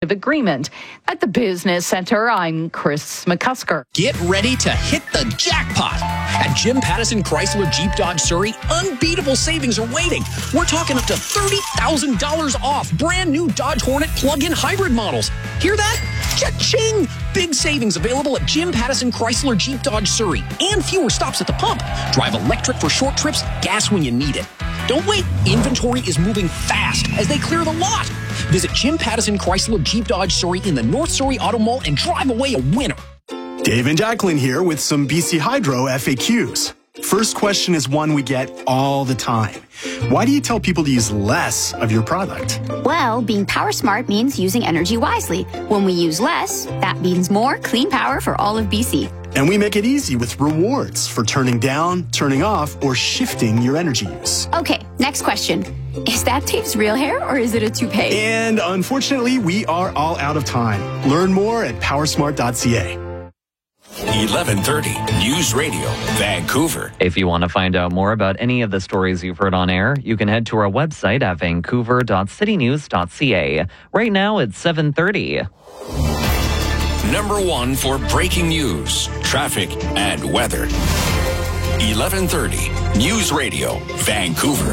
of agreement. At the Business Centre, I'm Chris McCusker. Get ready to hit the jackpot. At Jim Pattison Chrysler Jeep Dodge Surrey, unbeatable savings are waiting. We're talking up to $30,000 off brand new Dodge Hornet plug-in hybrid models. Hear that? Cha-ching! Big savings available at Jim Pattison Chrysler Jeep Dodge Surrey and fewer stops at the pump. Drive electric for short trips, gas when you need it. Don't wait. Inventory is moving fast as they clear the lot. Visit Jim Pattison Chrysler Jeep Dodge Surrey in the North Surrey Auto Mall and drive away a winner. Dave and Jacqueline here with some BC Hydro FAQs. First question is one we get all the time. Why do you tell people to use less of your product? Well, being power smart means using energy wisely. When we use less, that means more clean power for all of BC. And we make it easy with rewards for turning down, turning off, or shifting your energy use. Okay, next question. Is that Dave's real hair or is it a toupee? And unfortunately, we are all out of time. Learn more at powersmart.ca. 1130 News Radio, Vancouver. If you want to find out more about any of the stories you've heard on air, you can head to our website at vancouver.citynews.ca. Right now, it's 7:30. Number one for breaking news, traffic, and weather. 1130 News Radio, Vancouver.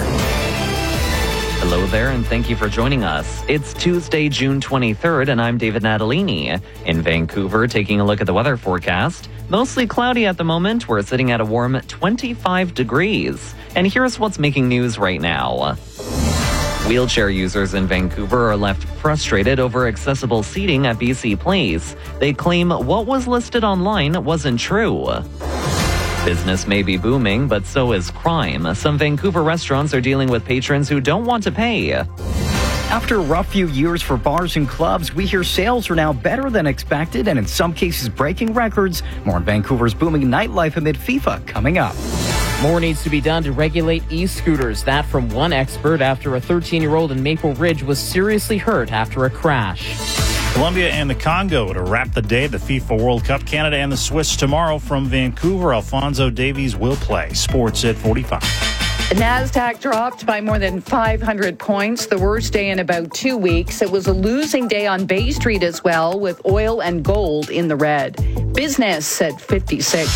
Hello there, and thank you for joining us. It's Tuesday, June 23rd, and I'm David Natalini. In Vancouver, taking a look at the weather forecast. Mostly cloudy at the moment. We're sitting at a warm 25 degrees. And here's what's making news right now. Wheelchair users in Vancouver are left frustrated over accessible seating at BC Place. They claim what was listed online wasn't true. Business may be booming, but so is crime. Some Vancouver restaurants are dealing with patrons who don't want to pay. After a rough few years for bars and clubs, we hear sales are now better than expected and in some cases breaking records. More on Vancouver's booming nightlife amid FIFA coming up. More needs to be done to regulate e-scooters. That from one expert after a 13-year-old in Maple Ridge was seriously hurt after a crash. Colombia and the Congo to wrap the day. The FIFA World Cup. Canada and the Swiss tomorrow from Vancouver. Alphonso Davies will play. Sports at 45. NASDAQ dropped by more than 500 points, the worst day in about 2 weeks. It was a losing day on Bay Street as well, with oil and gold in the red. Business at 56.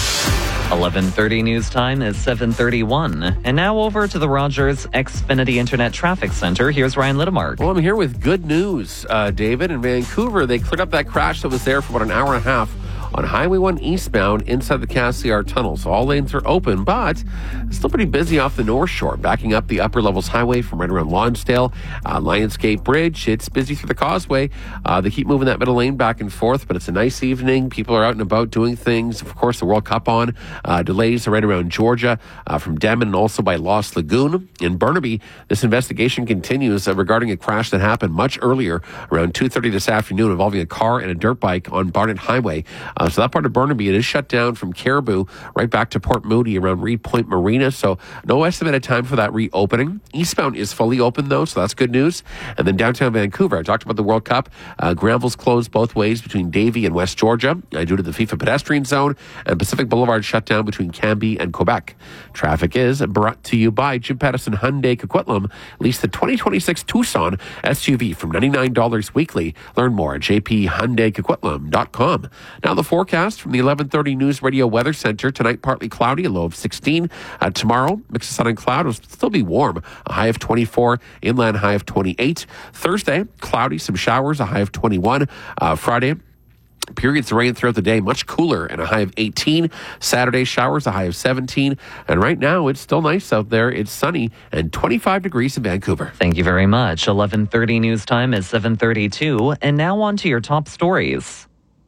11:30 news time is 7:31. And now over to the Rogers Xfinity Internet Traffic Center. Here's Ryan Littemark. Well, I'm here with good news, David. In Vancouver, they cleared up that crash that was there for about an hour and a half on Highway 1 eastbound inside the Cassiar Tunnel. So all lanes are open, but it's still pretty busy off the North Shore, backing up the Upper Levels Highway from right around Lonsdale, Lionsgate Bridge. It's busy through the Causeway. They keep moving that middle lane back and forth, but it's a nice evening. People are out and about doing things. Of course, the World Cup on. Delays are right around Georgia from Denman and also by Lost Lagoon. In Burnaby, this investigation continues regarding a crash that happened much earlier, around 2:30 this afternoon, involving a car and a dirt bike on Barnett Highway. So that part of Burnaby, it is shut down from Caribou right back to Port Moody around Reed Point Marina. So no estimated time for that reopening. Eastbound is fully open, though, so that's good news. And then downtown Vancouver, I talked about the World Cup. Granville's closed both ways between Davie and West Georgia due to the FIFA pedestrian zone, and Pacific Boulevard shut down between Cambie and Quebec. Traffic is brought to you by Jim Pattison Hyundai Coquitlam. Lease the 2026 Tucson SUV from $99 weekly. Learn more at jphyundaicoquitlam.com. Now the forecast from the 1130 News Radio Weather Center. Tonight, partly cloudy, a low of 16. Tomorrow, mix of sun and cloud. It'll still be warm, a high of 24. Inland, high of 28. Thursday, cloudy, some showers, a high of 21. Friday, periods of rain throughout the day, much cooler and a high of 18. Saturday, showers, a high of 17. And right now, it's still nice out there. It's sunny and 25 degrees in Vancouver. Thank you very much. 11:30 news time is 7:32. And now on to your top stories.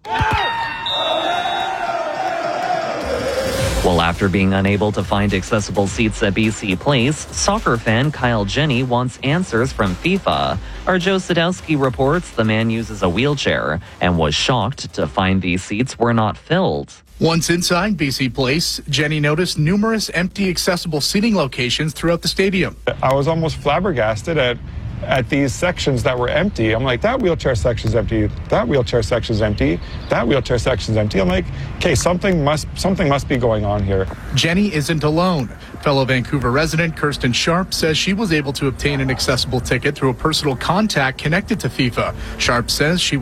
Well, after being unable to find accessible seats at BC Place, soccer fan Kyle Jenny wants answers from FIFA. Our Joe Sadowski reports the man uses a wheelchair and was shocked to find these seats were not filled. Once inside BC Place, Jenny noticed numerous empty accessible seating locations throughout the stadium. I was almost flabbergasted at these sections that were empty. I'm like, that wheelchair section's empty, that wheelchair section's empty, that wheelchair section's empty. I'm like, okay, something must be going on here. Jenny isn't alone. Fellow Vancouver resident Kirsten Sharp says she was able to obtain an accessible ticket through a personal contact connected to FIFA. Sharp says she